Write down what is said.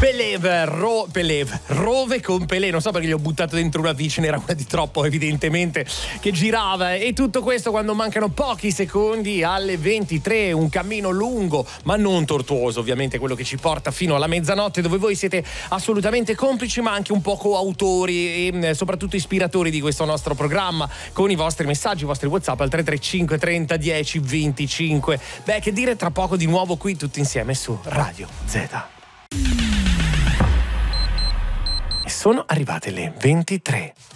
Rove con Pelé, non so perché gli ho buttato dentro una V, ce n'era una di troppo evidentemente che girava, e tutto questo quando mancano pochi secondi alle 23, un cammino lungo ma non tortuoso, ovviamente, quello che ci porta fino alla mezzanotte, dove voi siete assolutamente complici ma anche un po' coautori e soprattutto ispiratori di questo nostro programma, con i vostri messaggi, i vostri WhatsApp al 335 30 10 25. Beh, che dire, tra poco di nuovo qui tutti insieme su Radio Z. E sono arrivate le 23.